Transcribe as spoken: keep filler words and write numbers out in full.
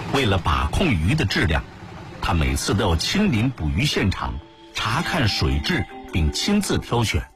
为了把控鱼的质量，他每次都要亲临捕鱼现场，查看水质并亲自挑选。